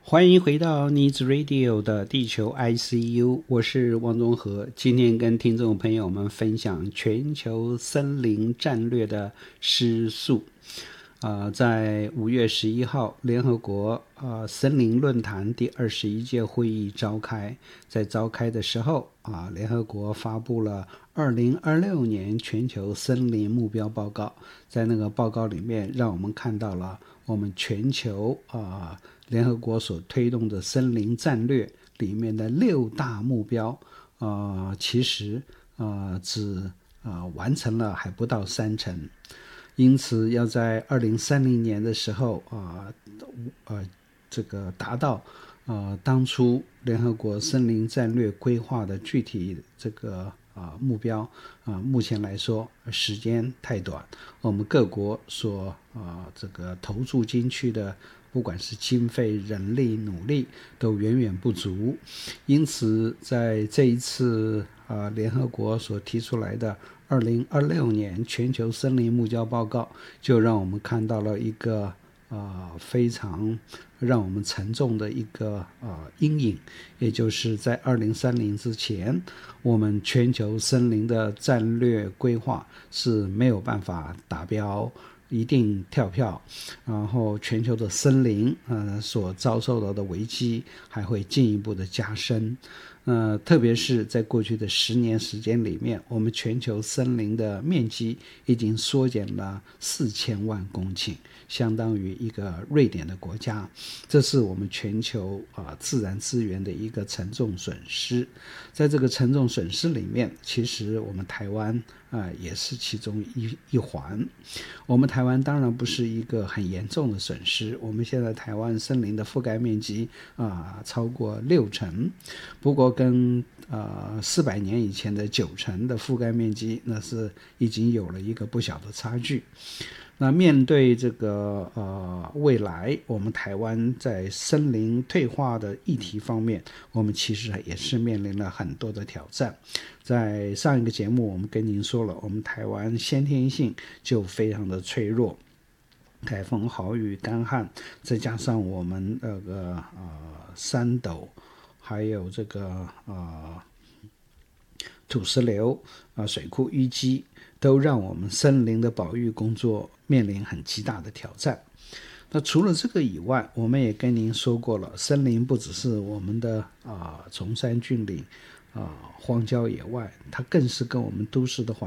欢迎回到 Needs Radio 的地球 ICU， 我是汪宗和。今天跟听众朋友们分享全球森林战略的失速。在5月11号，联合国森林论坛第21届会议召开。在召开的时候联合国发布了2026年全球森林目标报告。在那个报告里面，让我们看到了我们全球联合国所推动的森林战略里面的6大目标，其实只完成了还不到30%。因此要在2030年的时候这个达到当初联合国森林战略规划的具体这个目标目前来说时间太短，我们各国所这个投注进去的不管是经费、人力、努力都远远不足。因此在这一次联合国所提出来的2026年全球森林目标报告，就让我们看到了一个非常让我们沉重的一个阴影，也就是在2030之前，我们全球森林的战略规划是没有办法达标，一定跳票，然后全球的森林所遭受到的危机还会进一步的加深。特别是在过去的10年时间里面，我们全球森林的面积已经缩减了4000万公顷，相当于一个瑞典的国家。这是我们全球自然资源的一个沉重损失。在这个沉重损失里面，其实我们台湾也是其中一环。我们台湾当然不是一个很严重的损失，我们现在台湾森林的覆盖面积超过60%，不过跟400年以前的90%的覆盖面积，那是已经有了一个不小的差距。那面对这个未来我们台湾在森林退化的议题方面，我们其实也是面临了很多的挑战。在上一个节目我们跟您说了，我们台湾先天性就非常的脆弱，台风、豪雨、干旱，再加上我们那个山斗，还有这个土石流水库淤积，都让我们森林的保育工作面临很极大的挑战。那除了这个以外，我们也跟您说过了，森林不只是我们的崇山峻岭荒郊野外，它更是跟我们都市的环